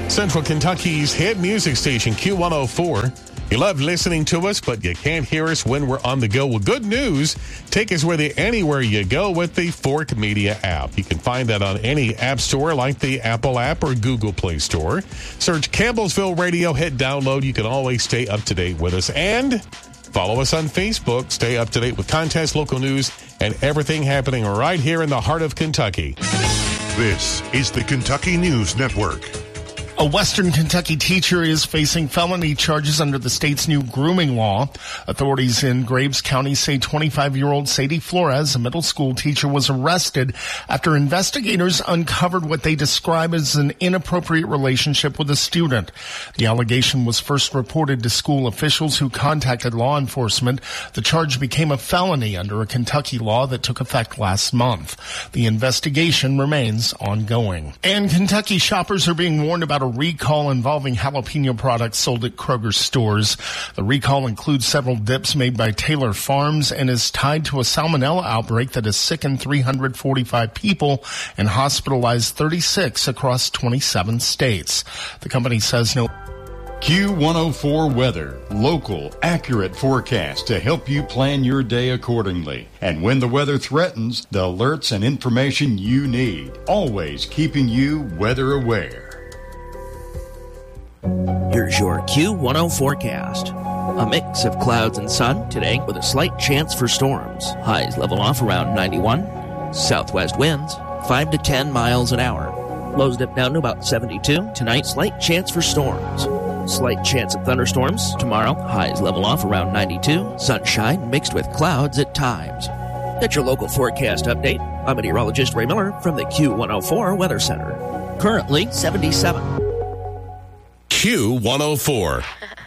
Central Kentucky's hit music station, Q104. You love listening to us, but you can't hear us when we're on the go. Well, good news. Take us with you anywhere you go with the Fort Media app. You can find that on any app store like the Apple app or Google Play Store. Search Campbellsville Radio, hit download. You can always stay up to date with us. And follow us on Facebook. Stay up to date with contests, local news, and everything happening right here in the heart of Kentucky. This is the Kentucky News Network. A Western Kentucky teacher is facing felony charges under the state's new grooming law. Authorities in Graves County say 25-year-old Sadie Flores, a middle school teacher, was arrested after investigators uncovered what they describe as an inappropriate relationship with a student. The allegation was first reported to school officials who contacted law enforcement. The charge became a felony under a Kentucky law that took effect last month. The investigation remains ongoing. And Kentucky shoppers are being warned about a recall involving jalapeno products sold at Kroger stores. The recall includes several dips made by Taylor Farms and is tied to a salmonella outbreak that has sickened 345 people and hospitalized 36 across 27 states. The company says no. Q104 weather, local, accurate forecast to help you plan your day accordingly. And when the weather threatens, the alerts and information you need, always keeping you weather aware. Here's your Q10 forecast. A mix of clouds and sun today with a slight chance for storms. Highs level off around 91. Southwest winds 5 to 10 miles an hour. Lows dip down to about 72. Tonight, slight chance for storms. Slight chance of thunderstorms tomorrow. Highs level off around 92. Sunshine mixed with clouds at times. That's your local forecast update. I'm meteorologist Ray Miller from the Q104 Weather Center. Currently 77. Q104.